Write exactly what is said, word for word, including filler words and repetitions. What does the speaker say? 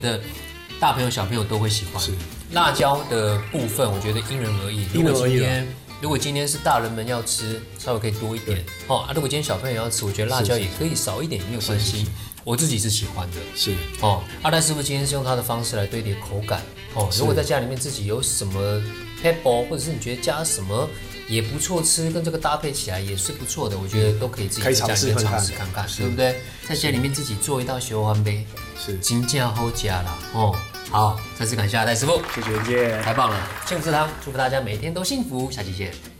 的大朋友小朋友都会喜欢。是辣椒的部分，我觉得因人而异。 因人而异。 如果今天是大人们要吃，稍微可以多一点哦。啊，如果今天小朋友要吃，我觉得辣椒也可以少一点，也没有关系。我自己是喜欢的。是哦，阿呆师傅今天是用他的方式来堆叠口感哦。如果在家里面自己有什么 pepper， 或者是你觉得加什么也不错吃，跟这个搭配起来也是不错的，我觉得都可以自己在家里面尝试看看，对不对？在家里面自己做一道小番杯，是真正好吃啦哦。好，再次感谢阿呆师傅， 谢谢文杰， 太棒了！幸福食堂祝福大家每天都幸福，下期见。